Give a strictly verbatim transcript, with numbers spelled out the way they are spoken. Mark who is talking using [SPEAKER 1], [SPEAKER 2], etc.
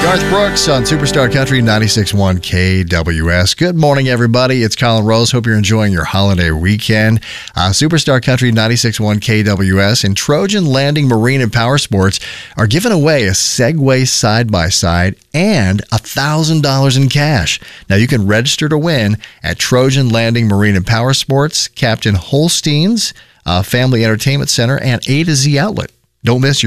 [SPEAKER 1] Garth Brooks on Superstar Country ninety-six point one K W S. Good morning, everybody. It's Colin Rose. Hope you're enjoying your holiday weekend. Uh, Superstar Country ninety-six point one K W S and Trojan Landing Marine and Power Sports are giving away a Segway side-by-side and one thousand dollars in cash. Now, you can register to win at Trojan Landing Marine and Power Sports, Captain Holstein's uh, Family Entertainment Center, and A to Z Outlet. Don't miss your